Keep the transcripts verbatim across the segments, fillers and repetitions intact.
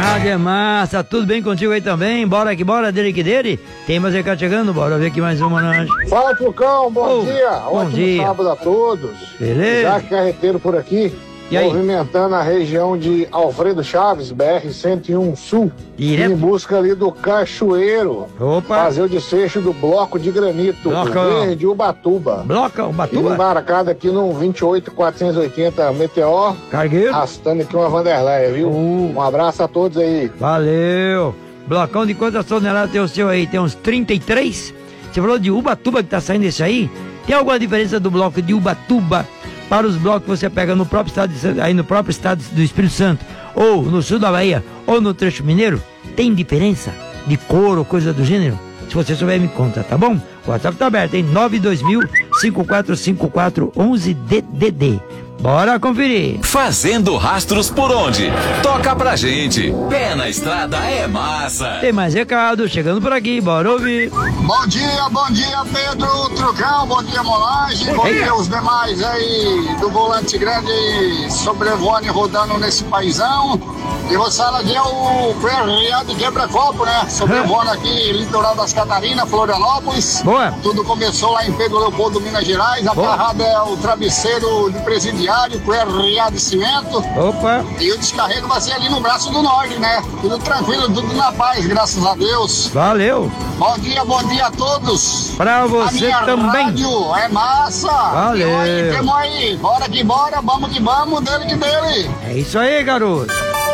Rádio é massa, tudo bem contigo aí também? Bora que bora, dele que dele. Tem mais recado chegando, bora ver aqui mais uma nós. Fala, Trucão, bom oh, dia. Bom Ótimo dia. sábado a todos. Beleza? Já carreteiro por aqui. E aí? Movimentando a região de Alfredo Chaves, B R cento e um Sul, Direto? em busca ali do Cachoeiro. Opa! Fazer o desfecho do bloco de granito, Bloco. do Verde Ubatuba. Bloco, Ubatuba. Embarcado aqui no vinte e oito quatrocentos e oitenta Meteor, Cargueiro. arrastando aqui uma Vanderleia, viu? Uh. Um abraço a todos aí. Valeu! Blocão de quantas toneladas tem o seu aí? Tem uns trinta e três? Você falou de Ubatuba que tá saindo esse aí? Tem alguma diferença do bloco de Ubatuba para os blocos que você pega no próprio estado, de, aí no próprio estado do Espírito Santo, ou no sul da Bahia, ou no trecho mineiro? Tem diferença de cor ou coisa do gênero? Se você souber, me conta, tá bom? O WhatsApp tá aberto, hein? nove dois mil, cinco quatro cinco quatro, onze D D D. Bora conferir. Fazendo rastros por onde? Toca pra gente. Pé na estrada é massa. Tem mais recado chegando por aqui, bora ouvir. Bom dia, bom dia, Pedro Trucão, bom dia, Molagem, bom dia os demais aí do Volante Grande sobrevoando e rodando nesse paizão. E você fala aqui é o Ferreira de Quebra-Copo, né? Sobrevoando aqui, litoral das Catarinas, Florianópolis. Boa. Tudo começou lá em Pedro Leopoldo, Minas Gerais. A carrada é o travesseiro de presidiário, Ferreira de Cimento. Opa. E o descarrego vai ser ali no braço do norte, né? Tudo tranquilo, tudo na paz, graças a Deus. Valeu. Bom dia, bom dia a todos. Pra você a minha também. Rádio é massa. Valeu. Tamo aí, tamo aí. Bora que bora, vamos que vamos, dele que dele. É isso aí, garoto.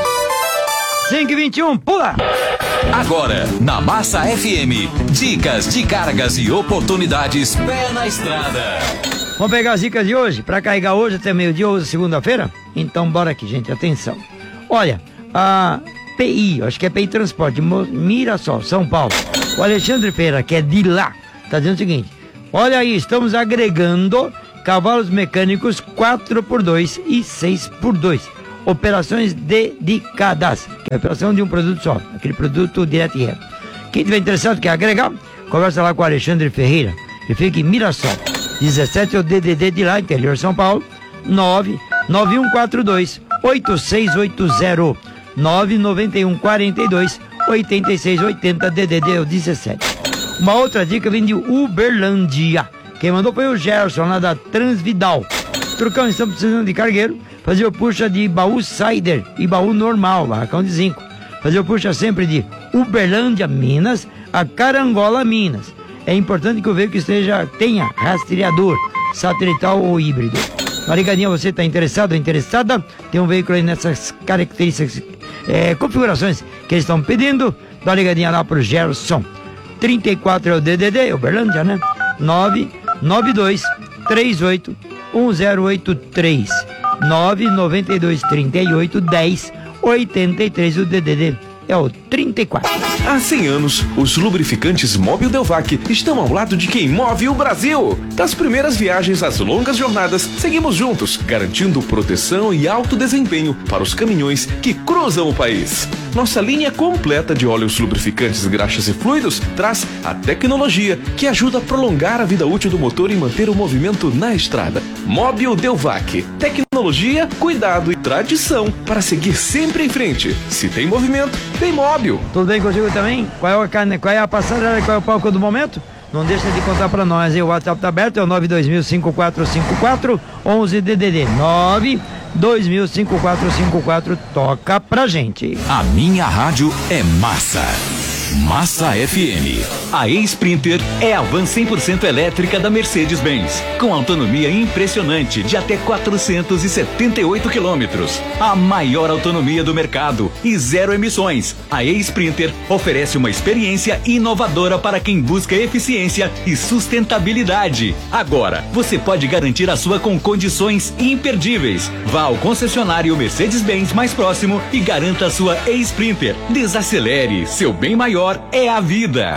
cinco e vinte e um, pula. Agora, na Massa F M, dicas de cargas e oportunidades pé na estrada. Vamos pegar as dicas de hoje, pra carregar hoje até meio-dia, hoje segunda-feira? Então bora aqui, gente, atenção. Olha, a P I, acho que é P I Transporte, Mirassol, São Paulo. O Alexandre Feira, que é de lá, tá dizendo o seguinte: olha aí, estamos agregando cavalos mecânicos quatro por dois e seis por dois. Operações dedicadas, que é a operação de um produto só, aquele produto direto e reto. Quem tiver interessado, quer agregar, conversa lá com o Alexandre Ferreira, que fica em Mirassol, dezessete é o D D D de lá, interior São Paulo, nove nove um quatro dois oito seis oito zero, nove nove um quatro dois oito seis oito zero, D D D é o dezessete. Uma outra dica vem de Uberlândia, quem mandou foi o Gerson, lá da Transvidal. Trucão, estamos precisando de cargueiro, fazer o puxa de baú Cider e baú normal, barracão de zinco. Fazer o puxa sempre de Uberlândia, Minas, a Carangola, Minas. É importante que o veículo esteja, tenha rastreador, satelital ou híbrido. Uma ligadinha, você está interessado ou interessada? Tem um veículo aí nessas características, é, configurações que eles estão pedindo. Dá uma ligadinha lá pro Gerson. trinta e quatro é o D D D, Uberlândia, né? nove nove dois três oito um zero oito três, nove nove dois três oito dez oitenta e três, o D D D é o trinta e quatro. Há cem anos, os lubrificantes Mobil Delvac estão ao lado de quem move o Brasil. Das primeiras viagens às longas jornadas, seguimos juntos, garantindo proteção e alto desempenho para os caminhões que cruzam o país. Nossa linha completa de óleos lubrificantes, graxas e fluidos traz a tecnologia que ajuda a prolongar a vida útil do motor e manter o movimento na estrada. Mobil Delvac. Tecnologia, cuidado e tradição para seguir sempre em frente. Se tem movimento, tem Mobil. Tudo bem contigo também? Qual é a, carne, qual é a passarela e qual é o palco do momento? Não deixa de contar pra nós, hein? O WhatsApp tá aberto, é o nove dois mil cinco quatro cinco quatro onze D D D. nove dois mil cinco quatro cinco quatro, toca pra gente. A minha rádio é massa. Massa F M. A E-Sprinter é a van cem por cento elétrica da Mercedes-Benz, com autonomia impressionante de até quatrocentos e setenta e oito quilômetros. A maior autonomia do mercado e zero emissões. A E-Sprinter oferece uma experiência inovadora para quem busca eficiência e sustentabilidade. Agora, você pode garantir a sua com condições imperdíveis. Vá ao concessionário Mercedes-Benz mais próximo e garanta a sua E-Sprinter. Desacelere, seu bem maior é a vida.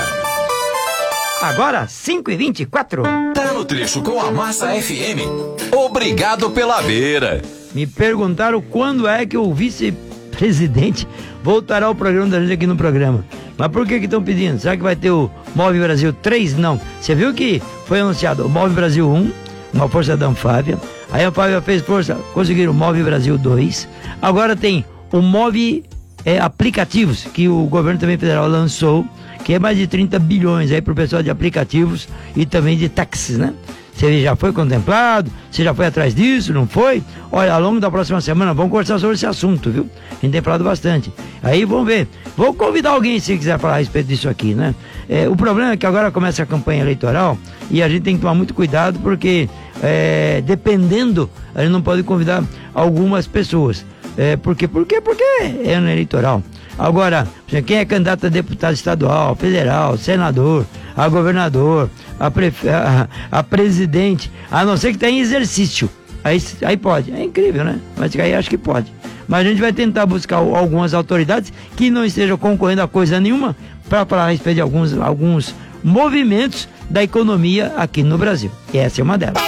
Agora, cinco e vinte e quatro. Tá no trecho com a Massa F M. Obrigado pela beira. Me perguntaram quando é que o vice-presidente voltará ao programa da gente aqui no programa. Mas por que que estão pedindo? Será que vai ter o Move Brasil três? Não. Você viu que foi anunciado o Move Brasil um, uma força da Anfávia. Aí a Anfávia fez força, conseguiram o Move Brasil dois. Agora tem o Move é, aplicativos que o governo também federal lançou, que é mais de trinta bilhões aí pro pessoal de aplicativos e também de táxis, né? Você já foi contemplado? Você já foi atrás disso? Não foi? Olha, ao longo da próxima semana vamos conversar sobre esse assunto, viu? A gente tem falado bastante. Aí vamos ver. Vou convidar alguém se quiser falar a respeito disso aqui, né? É, o problema é que agora começa a campanha eleitoral e a gente tem que tomar muito cuidado porque, é, dependendo, a gente não pode convidar algumas pessoas. É, por quê? Por quê? Porque é ano eleitoral. Agora, quem é candidato a deputado estadual, federal, senador, a governador, a, prefe... a, a presidente, a não ser que tenha exercício, aí, aí pode. É incrível, né? Mas aí acho que pode. Mas a gente vai tentar buscar algumas autoridades que não estejam concorrendo a coisa nenhuma para falar a respeito de alguns, alguns movimentos da economia aqui no Brasil. E essa é uma delas.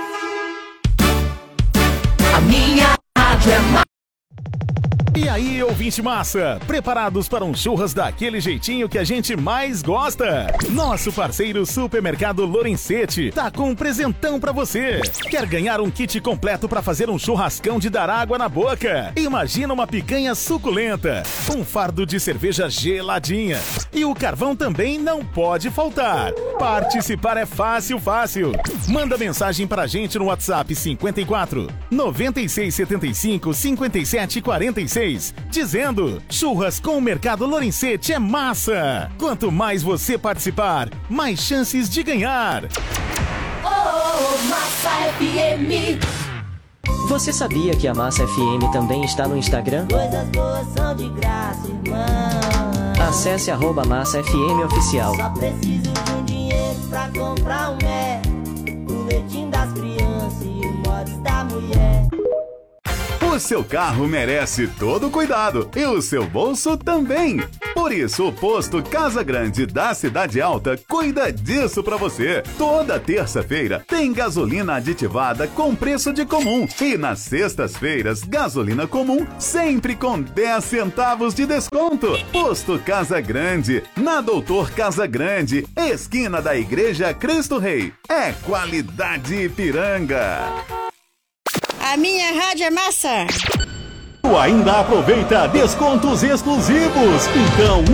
A minha rádio é mais... E aí, ouvinte massa, preparados para um churras daquele jeitinho que a gente mais gosta? Nosso parceiro Supermercado Lorenzetti tá com um presentão pra você. Quer ganhar um kit completo para fazer um churrascão de dar água na boca? Imagina uma picanha suculenta, um fardo de cerveja geladinha. E o carvão também não pode faltar. Participar é fácil, fácil. Manda mensagem pra gente no WhatsApp cinquenta e quatro, noventa e seis, setenta e cinco, cinquenta e sete, quarenta e seis, dizendo: churras com o Mercado Lorenzetti é massa. Quanto mais você participar, mais chances de ganhar. Oh, Massa F M. Você sabia que a Massa F M também está no Instagram? Coisas boas são de graça, irmão. Acesse arroba Massa F M Oficial. Só preciso de um dinheiro pra comprar um é, o leitinho das crianças e o mods da mulher. O seu carro merece todo cuidado e o seu bolso também. Por isso, o posto Casa Grande da Cidade Alta cuida disso pra você. Toda terça-feira tem gasolina aditivada com preço de comum. E nas sextas-feiras, gasolina comum sempre com dez centavos de desconto. Posto Casa Grande, na Doutor Casa Grande, esquina da Igreja Cristo Rei. É qualidade Ipiranga. A minha rádio é massa. Tu ainda aproveita descontos exclusivos. Então